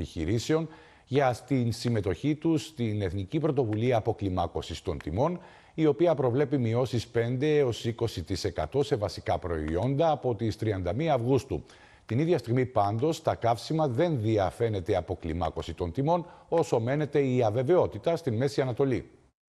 επιχειρήσεων για την συμμετοχή τους στην Εθνική Πρωτοβουλία Αποκλιμάκωσης των Τιμών, η οποία προβλέπει μειώσεις 5 έως 20% σε βασικά προϊόντα από τις 31 Αυγούστου. Την ίδια στιγμή πάντως, στα καύσιμα δεν διαφαίνεται αποκλιμάκωση των τιμών, όσο μένεται η αβεβαιότητα στην Μέση Ανατολή.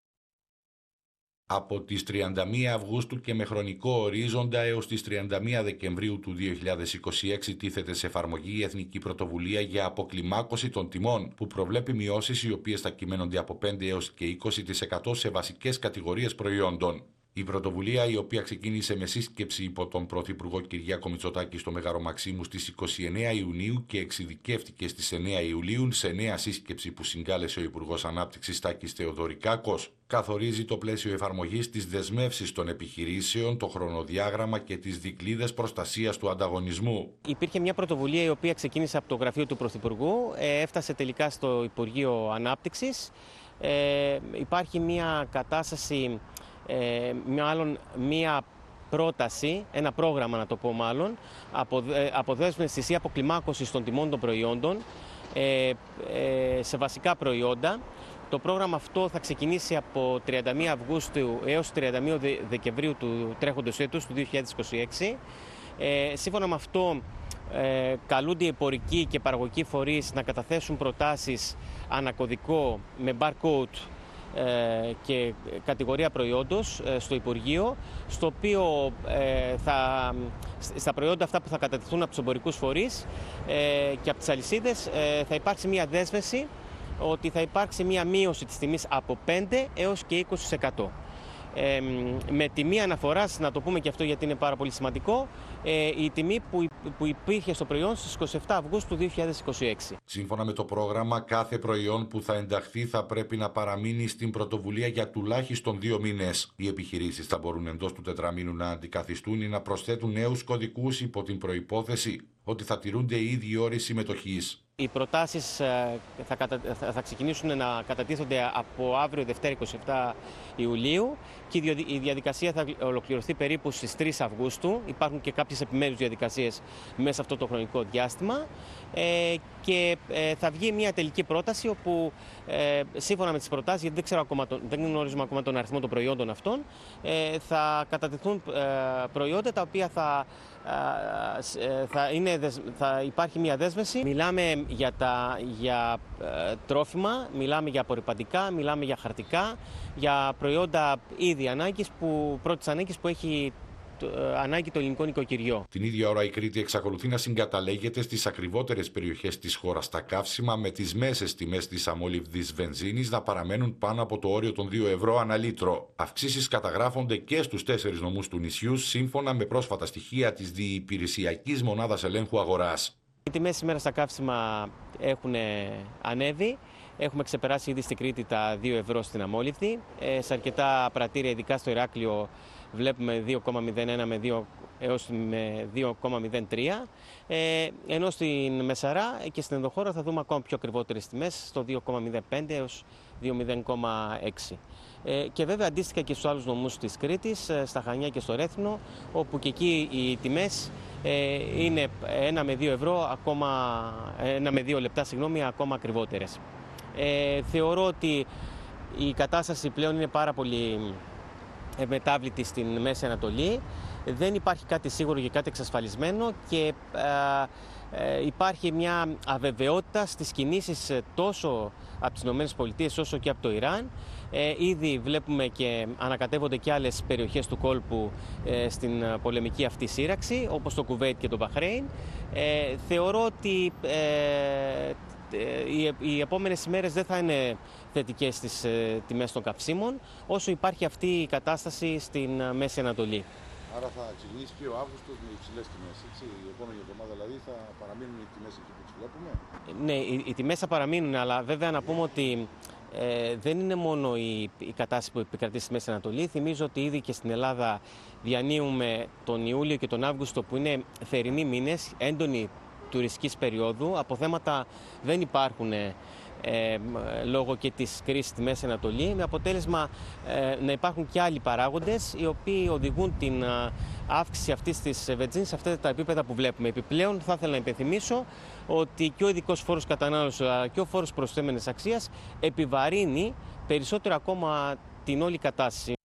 Από τις 31 Αυγούστου και με χρονικό ορίζοντα έως τις 31 Δεκεμβρίου του 2026 τίθεται σε εφαρμογή η Εθνική Πρωτοβουλία για Αποκλιμάκωση των Τιμών, που προβλέπει μειώσεις οι οποίες θα κυμαίνονται από 5 έως και 20% σε βασικές κατηγορίες προϊόντων. Η πρωτοβουλία, η οποία ξεκίνησε με σύσκεψη υπό τον Πρωθυπουργό Κυριάκο Μητσοτάκη στο Μέγαρο Μαξίμου στις 29 Ιουνίου και εξειδικεύτηκε στις 9 Ιουλίου σε νέα σύσκεψη που συγκάλεσε ο Υπουργός Ανάπτυξης Τάκης Θεοδωρικάκος, καθορίζει το πλαίσιο εφαρμογής της δεσμεύσης των επιχειρήσεων, το χρονοδιάγραμμα και τις δικλείδες προστασίας του ανταγωνισμού. Υπήρχε μια πρωτοβουλία η οποία ξεκίνησε από το γραφείο του Πρωθυπουργού, έφτασε τελικά στο Υπουργείο Ανάπτυξης. Υπάρχει μια κατάσταση, μία πρόταση, ένα πρόγραμμα να το πω μάλλον, αποδέσμευσης ή αποκλιμάκωσης των τιμών των προϊόντων σε βασικά προϊόντα. Το πρόγραμμα αυτό θα ξεκινήσει από 31 Αυγούστου έως 31 Δεκεμβρίου του τρέχοντος έτους, του 2026. Σύμφωνα με αυτό, καλούνται οι εμπορικοί και παραγωγικοί φορείς να καταθέσουν προτάσεις ανακωδικό με barcode και κατηγορία προϊόντος στο Υπουργείο, στο οποίο στα προϊόντα αυτά που θα κατατεθούν από τους εμπορικούς φορείς και από τις αλυσίδες θα υπάρξει μια δέσμευση ότι θα υπάρξει μια μείωση της τιμής από 5 έως και 20%. Με τιμή αναφοράς, να το πούμε και αυτό γιατί είναι πάρα πολύ σημαντικό, η τιμή που υπήρχε στο προϊόν στις 27 Αυγούστου 2026. Σύμφωνα με το πρόγραμμα, κάθε προϊόν που θα ενταχθεί θα πρέπει να παραμείνει στην πρωτοβουλία για τουλάχιστον 2 μήνες. Οι επιχειρήσεις θα μπορούν εντός του τετραμήνου να αντικαθιστούν ή να προσθέτουν νέους κωδικούς υπό την προϋπόθεση ότι θα τηρούνται οι ίδιοι όροι συμμετοχής. Οι προτάσεις θα ξεκινήσουν να κατατίθενται από αύριο Δευτέρα 27 Ιουλίου και η διαδικασία θα ολοκληρωθεί περίπου στις 3 Αυγούστου. Υπάρχουν και κάποιες επιμέρους διαδικασίες μέσα σε αυτό το χρονικό διάστημα και θα βγει μια τελική πρόταση όπου σύμφωνα με τις προτάσεις, γιατί δεν γνωρίζουμε ακόμα τον αριθμό των προϊόντων αυτών, θα κατατεθούν προϊόντα τα οποία θα υπάρχει μια δέσμευση. Μιλάμε για τρόφιμα, μιλάμε για απορρυπαντικά, μιλάμε για χαρτικά, για προϊόντα πρώτης ανάγκης που έχει ανάγκη το ελληνικό νοικοκυριό. Την ίδια ώρα η Κρήτη εξακολουθεί να συγκαταλέγεται στις ακριβότερες περιοχές της χώρας στα καύσιμα, με τις μέσες τιμές της αμόλυβδης βενζίνης να παραμένουν πάνω από το όριο των 2 ευρώ ανά λίτρο. Αυξήσεις καταγράφονται και στους 4 νομούς του νησιού, σύμφωνα με πρόσφατα στοιχεία της Διυπηρεσιακής Μονάδας Ελέγχου Αγοράς. Οι τιμές σήμερα στα καύσιμα έχουν ανέβει. Έχουμε ξεπεράσει ήδη στην Κρήτη τα 2 ευρώ στην αμόλυβδη. Σε αρκετά πρατήρια, ειδικά στο Ηράκλειο, βλέπουμε 2,01 έως με 2,03, ενώ στην Μεσαρά και στην ενδοχώρα θα δούμε ακόμα πιο ακριβότερες τιμές, στο 2,05 έως 2,06. Και βέβαια αντίστοιχα και στους άλλους νομούς της Κρήτης, στα Χανιά και στο Ρέθινο, όπου και εκεί οι τιμές είναι 1 με 2 ευρώ, 1 με 2 λεπτά, ακόμα ακριβότερες. Θεωρώ ότι η κατάσταση πλέον είναι πάρα πολύ μετάβλητη στην Μέση Ανατολή. Δεν υπάρχει κάτι σίγουρο και κάτι εξασφαλισμένο και υπάρχει μια αβεβαιότητα στις κινήσεις τόσο από τις ΗΠΑ όσο και από το Ιράν. Ήδη βλέπουμε και ανακατεύονται και άλλες περιοχές του κόλπου στην πολεμική αυτή σύραξη, όπως το Κουβέιτ και το Μπαχρέιν. Θεωρώ ότι οι επόμενες ημέρες δεν θα είναι θετικές στις τιμές των καυσίμων, όσο υπάρχει αυτή η κατάσταση στην Μέση Ανατολή. Άρα θα ξεκινήσει και ο Αύγουστος με υψηλές τιμές, έτσι, η επόμενη εβδομάδα δηλαδή θα παραμείνουν οι τιμές εκεί που τις βλέπουμε. Ναι, οι τιμές θα παραμείνουν, αλλά βέβαια να πούμε ότι δεν είναι μόνο η κατάσταση που επικρατεί στη Μέση Ανατολή. Θυμίζω ότι ήδη και στην Ελλάδα διανύουμε τον Ιούλιο και τον Αύγουστο, που είναι θερινοί μήνες, έντονη τουριστικής περίοδου. Αποθέματα δεν υπάρχουν λόγω και της κρίσης στη Μέση Ανατολή, με αποτέλεσμα να υπάρχουν και άλλοι παράγοντες οι οποίοι οδηγούν την αύξηση αυτής της βενζίνης σε αυτά τα επίπεδα που βλέπουμε. Επιπλέον, θα ήθελα να υπενθυμίσω ότι και ο ειδικός φόρος κατανάλωσης και ο φόρος προσθέμενης αξίας επιβαρύνει περισσότερο ακόμα την όλη κατάσταση.